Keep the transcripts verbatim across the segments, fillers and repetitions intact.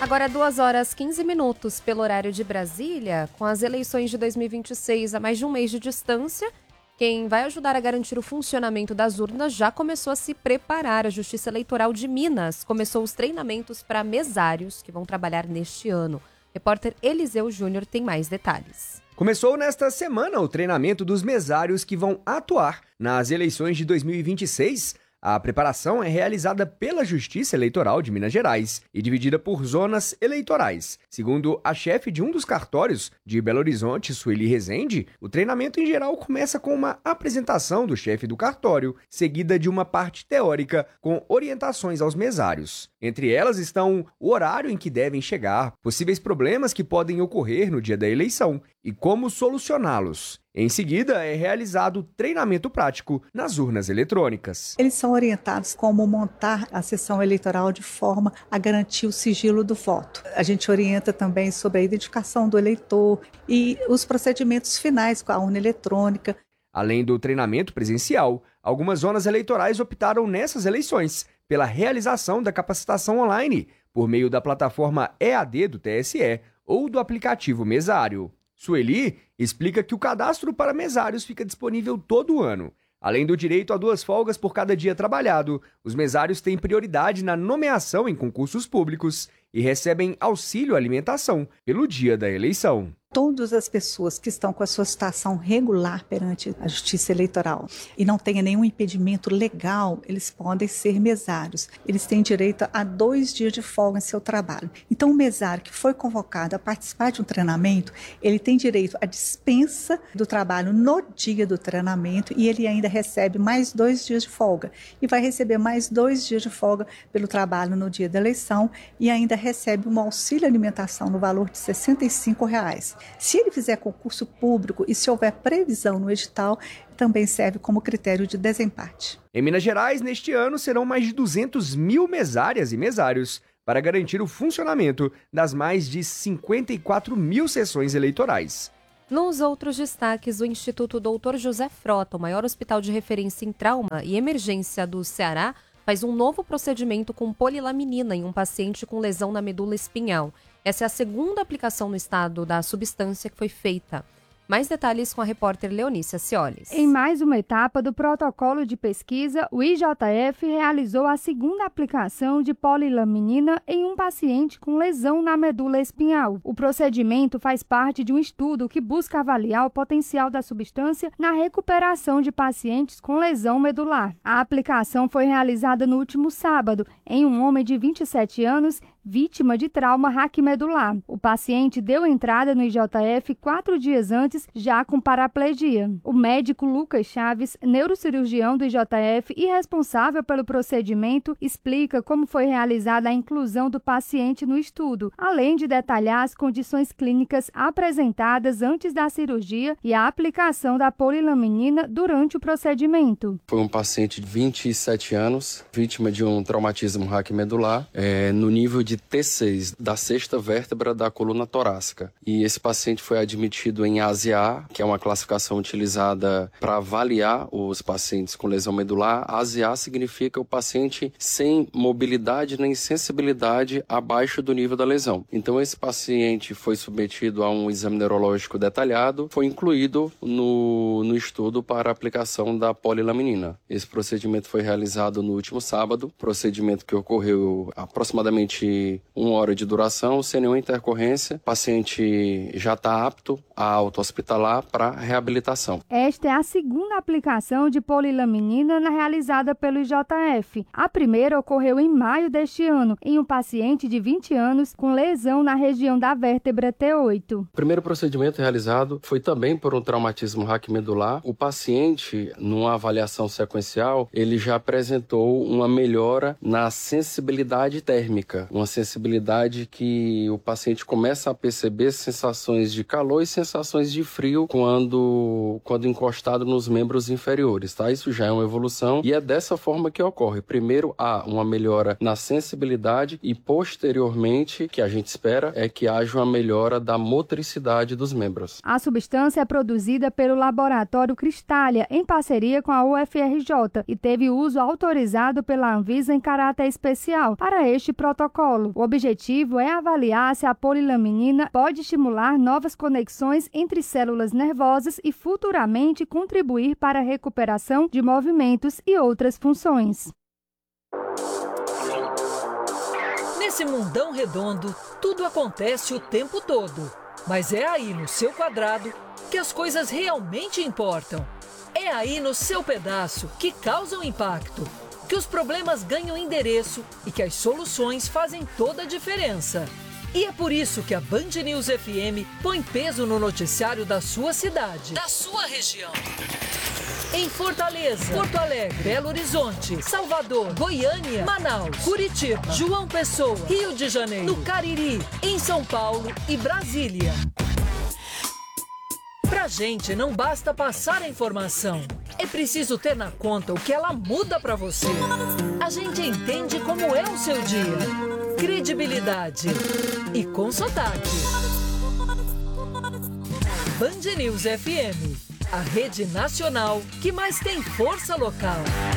Agora duas horas e quinze minutos pelo horário de Brasília, com as eleições de dois mil e vinte e seis a mais de um mês de distância. Quem vai ajudar a garantir o funcionamento das urnas já começou a se preparar. A Justiça Eleitoral de Minas começou os treinamentos para mesários que vão trabalhar neste ano. O repórter Eliseu Júnior tem mais detalhes. Começou nesta semana o treinamento dos mesários que vão atuar nas eleições de dois mil e vinte e seis. A preparação é realizada pela Justiça Eleitoral de Minas Gerais e dividida por zonas eleitorais. Segundo a chefe de um dos cartórios de Belo Horizonte, Sueli Rezende, o treinamento em geral começa com uma apresentação do chefe do cartório, seguida de uma parte teórica com orientações aos mesários. Entre elas estão o horário em que devem chegar, possíveis problemas que podem ocorrer no dia da eleição e como solucioná-los. Em seguida, é realizado treinamento prático nas urnas eletrônicas. Eles são orientados como montar a sessão eleitoral de forma a garantir o sigilo do voto. A gente orienta também sobre a identificação do eleitor e os procedimentos finais com a urna eletrônica. Além do treinamento presencial, algumas zonas eleitorais optaram nessas eleições pela realização da capacitação online por meio da plataforma E A D do T S E ou do aplicativo Mesário. Sueli explica que o cadastro para mesários fica disponível todo ano. Além do direito a duas folgas por cada dia trabalhado, os mesários têm prioridade na nomeação em concursos públicos e recebem auxílio alimentação pelo dia da eleição. Todas as pessoas que estão com a sua situação regular perante a Justiça Eleitoral e não tenham nenhum impedimento legal, eles podem ser mesários. Eles têm direito a dois dias de folga em seu trabalho. Então, o mesário que foi convocado a participar de um treinamento, ele tem direito à dispensa do trabalho no dia do treinamento e ele ainda recebe mais dois dias de folga. E vai receber mais dois dias de folga pelo trabalho no dia da eleição e ainda recebe um auxílio alimentação no valor de sessenta e cinco reais. Se ele fizer concurso público e se houver previsão no edital, também serve como critério de desempate. Em Minas Gerais, neste ano, serão mais de duzentos mil mesárias e mesários para garantir o funcionamento das mais de cinquenta e quatro mil sessões eleitorais. Nos outros destaques, o Instituto doutor José Frota, o maior hospital de referência em trauma e emergência do Ceará, faz um novo procedimento com polilaminina em um paciente com lesão na medula espinhal. Essa é a segunda aplicação no estado da substância que foi feita. Mais detalhes com a repórter Leonícia Ciolis. Em mais uma etapa do protocolo de pesquisa, o I J F realizou a segunda aplicação de polilaminina em um paciente com lesão na medula espinhal. O procedimento faz parte de um estudo que busca avaliar o potencial da substância na recuperação de pacientes com lesão medular. A aplicação foi realizada no último sábado em um homem de vinte e sete anos, vítima de trauma raquimedular. O paciente deu entrada no I J F quatro dias antes, já com paraplegia. O médico Lucas Chaves, neurocirurgião do I J F e responsável pelo procedimento, explica como foi realizada a inclusão do paciente no estudo, além de detalhar as condições clínicas apresentadas antes da cirurgia e a aplicação da polilaminina durante o procedimento. Foi um paciente de vinte e sete anos, vítima de um traumatismo raquimedular, é, no nível de T seis, da sexta vértebra da coluna torácica. E esse paciente foi admitido em A S I A, que é uma classificação utilizada para avaliar os pacientes com lesão medular. A S I A significa o paciente sem mobilidade nem sensibilidade abaixo do nível da lesão. Então esse paciente foi submetido a um exame neurológico detalhado, foi incluído no, no estudo para a aplicação da polilaminina. Esse procedimento foi realizado no último sábado, procedimento que ocorreu aproximadamente uma hora de duração, sem nenhuma intercorrência. O paciente já está apto a auto-hospitalar para reabilitação. Esta é a segunda aplicação de polilaminina realizada pelo I J F. A primeira ocorreu em maio deste ano, em um paciente de vinte anos com lesão na região da vértebra T oito. O primeiro procedimento realizado foi também por um traumatismo raquimedular. O paciente, numa avaliação sequencial, ele já apresentou uma melhora na sensibilidade térmica, uma sensibilidade que o paciente começa a perceber sensações de calor e sensações de de frio quando, quando encostado nos membros inferiores, tá? Isso já é uma evolução e é dessa forma que ocorre. Primeiro há uma melhora na sensibilidade e posteriormente, que a gente espera, é que haja uma melhora da motricidade dos membros. A substância é produzida pelo laboratório Cristália, em parceria com a U F R J, e teve uso autorizado pela Anvisa em caráter especial para este protocolo. O objetivo é avaliar se a polilaminina pode estimular novas conexões entre células nervosas e futuramente contribuir para a recuperação de movimentos e outras funções. Nesse mundão redondo, tudo acontece o tempo todo. Mas é aí no seu quadrado que as coisas realmente importam. É aí no seu pedaço que causam impacto, que os problemas ganham endereço e que as soluções fazem toda a diferença. E é por isso que a Band News F M põe peso no noticiário da sua cidade, da sua região. Em Fortaleza, Porto Alegre, Belo Horizonte, Salvador, Goiânia, Manaus, Curitiba, João Pessoa, Rio de Janeiro, no Cariri, em São Paulo e Brasília. Pra gente não basta passar a informação, é preciso ter na conta o que ela muda pra você. A gente entende como é o seu dia. Credibilidade e com sotaque. Band News F M, a rede nacional que mais tem força local.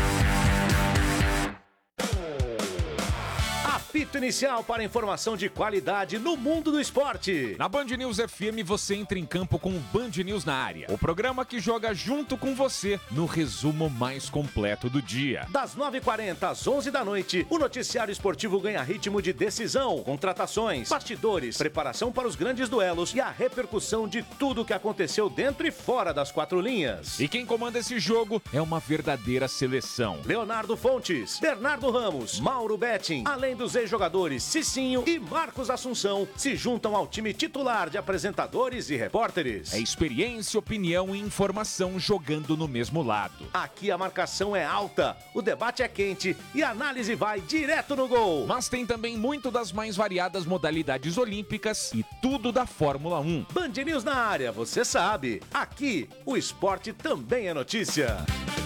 Apito inicial para informação de qualidade no mundo do esporte. Na Band News F M você entra em campo com o Band News na área. O programa que joga junto com você no resumo mais completo do dia. Das nove e quarenta às onze da noite, o noticiário esportivo ganha ritmo de decisão, contratações, bastidores, preparação para os grandes duelos e a repercussão de tudo o que aconteceu dentro e fora das quatro linhas. E quem comanda esse jogo é uma verdadeira seleção. Leonardo Fontes, Bernardo Ramos, Mauro Betting, além dos ex-jogadores Cicinho e Marcos Assunção, se juntam ao time titular de apresentadores e repórteres. É experiência, opinião e informação jogando no mesmo lado. Aqui a marcação é alta, o debate é quente e a análise vai direto no gol. Mas tem também muito das mais variadas modalidades olímpicas e tudo da Fórmula um. Band News na área, você sabe. Aqui, o esporte também é notícia.